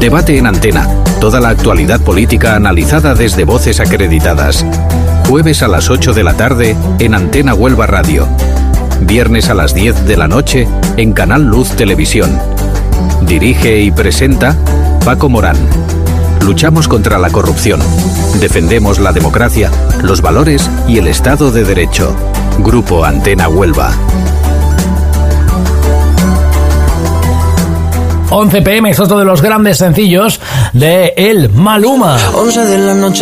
Debate en Antena. Toda la actualidad política analizada desde voces acreditadas. Jueves a las 8 de la tarde en Antena Huelva Radio. Viernes a las 10 de la noche en Canal Luz Televisión. Dirige y presenta Paco Morán. Luchamos contra la corrupción. Defendemos la democracia, los valores y el Estado de Derecho. Grupo Antena Huelva. 11 PM es otro de los grandes sencillos de El Maluma. 11 de la noche.